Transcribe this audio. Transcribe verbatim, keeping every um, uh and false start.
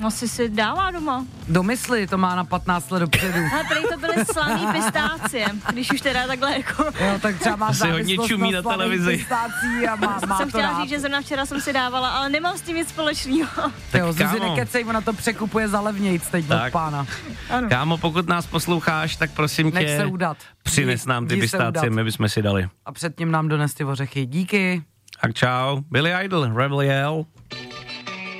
Asi si dává doma. Domysli, to má na patnáct let dopředu. A tady to byly slaný pistácie, když už teda takhle jako... Jo, tak třeba má se hodně čumí na televizi. Pistácí a má, má jsem to chtěla rád. říct, že zrovna včera jsem si dávala, ale nemám s tím nic společného. Jo, Zuzi, nekecej, ona to překupuje za levnějc teď od pána. Ano. Kámo, pokud nás posloucháš, tak prosím Nech tě, se udat. přines nám ty Jdi se pistácie, udat. my bychom si dali. A předtím nám dones ty ořechy. Díky. Tak čau. Billy Idol, Rebel Yell.